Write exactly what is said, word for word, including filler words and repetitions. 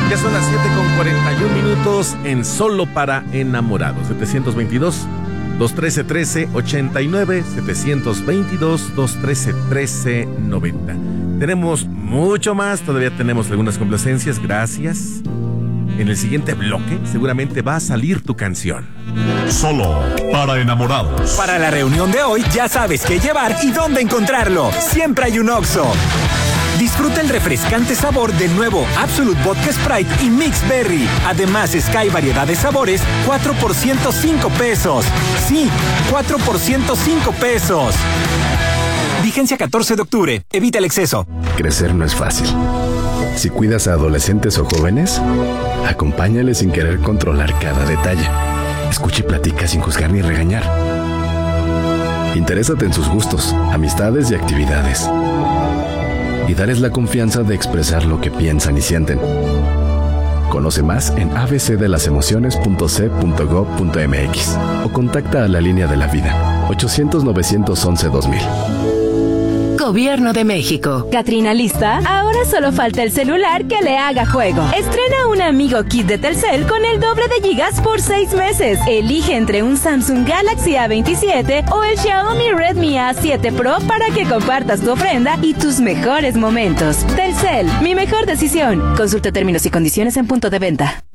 Ya son las siete con cuarenta y un minutos en Solo para Enamorados. setecientos veintidós, doscientos trece, trece ochenta y nueve, setecientos veintidós, doscientos trece, trece noventa. Tenemos mucho más, todavía tenemos algunas complacencias, gracias. En el siguiente bloque seguramente va a salir tu canción. Solo para enamorados. Para la reunión de hoy ya sabes qué llevar y dónde encontrarlo. Siempre hay un Oxxo. Disfruta el refrescante sabor del nuevo Absolute Vodka Sprite y Mix Berry. Además, Sky variedad de sabores, cuatro por ciento cinco pesos. Sí, cuatro por ciento cinco pesos. Vigencia catorce de octubre. Evita el exceso. Crecer no es fácil. Si cuidas a adolescentes o jóvenes, acompáñales sin querer controlar cada detalle. Escucha y platica sin juzgar ni regañar. Interésate en sus gustos, amistades y actividades. Y darles la confianza de expresar lo que piensan y sienten. Conoce más en a b c de las emociones punto c punto gov punto m x o contacta a la línea de la vida ochocientos, novecientos once, dos mil. Gobierno de México. ¿Catrina lista? Ahora solo falta el celular que le haga juego. Estrena un Amigo Kit de Telcel con el doble de gigas por seis meses. Elige entre un Samsung Galaxy A veintisiete o el Xiaomi Redmi A siete Pro para que compartas tu ofrenda y tus mejores momentos. Telcel, mi mejor decisión. Consulta términos y condiciones en punto de venta.